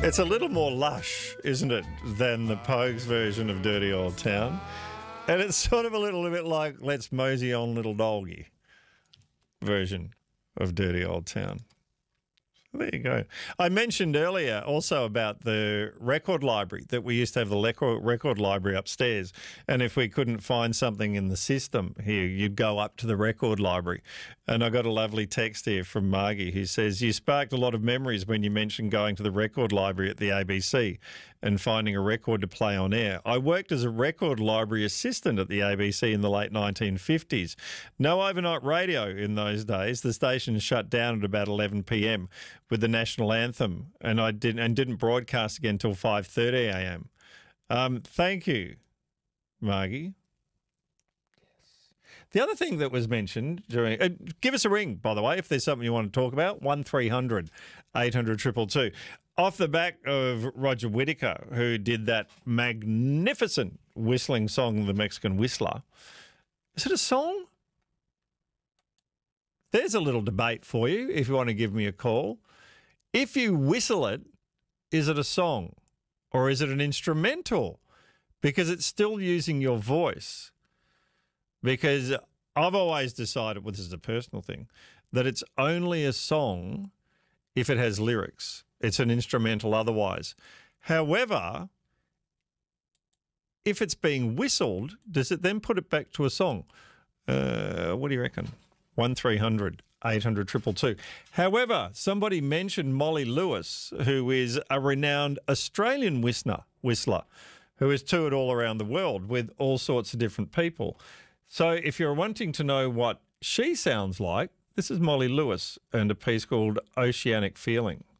It's a little more lush, isn't it, than the Pogues version of Dirty Old Town. And it's sort of a little bit like Let's Mosey On Little Doggy version of Dirty Old Town. There you go. I mentioned earlier also about the record library, that we used to have the record library upstairs. And if we couldn't find something in the system here, you'd go up to the record library. And I got a lovely text here from Margie who says, you sparked a lot of memories when you mentioned going to the record library at the ABC and finding a record to play on air. I worked as a record library assistant at the ABC in the late 1950s. No overnight radio in those days. The station shut down at about 11 p.m. with the national anthem, and didn't broadcast again until 5:30 a.m. Thank you, Margie. The other thing that was mentioned during... give us a ring, by the way, if there's something you want to talk about. 1300 800 222. Off the back of Roger Whittaker, who did that magnificent whistling song, The Mexican Whistler. Is it a song? There's a little debate for you if you want to give me a call. If you whistle it, is it a song or is it an instrumental? Because it's still using your voice. Because I've always decided, well, this is a personal thing, that it's only a song if it has lyrics. It's an instrumental otherwise. However, if it's being whistled, does it then put it back to a song? What do you reckon? 1300 800 222. However, somebody mentioned Molly Lewis, who is a renowned Australian whistler who has toured all around the world with all sorts of different people. So if you're wanting to know what she sounds like, this is Molly Lewis and a piece called Oceanic Feeling.